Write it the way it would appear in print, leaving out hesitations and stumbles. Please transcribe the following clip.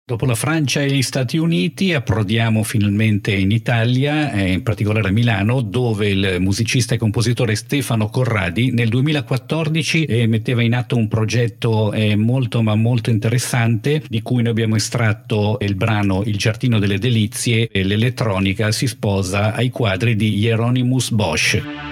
Dopo la Francia e gli Stati Uniti approdiamo finalmente in Italia, in particolare a Milano, dove il musicista e compositore Stefano Corradi nel 2014 metteva in atto un progetto molto ma molto interessante, di cui noi abbiamo estratto il brano Il Giardino delle Delizie. L'elettronica si sposa ai quadri di Hieronymus Bosch.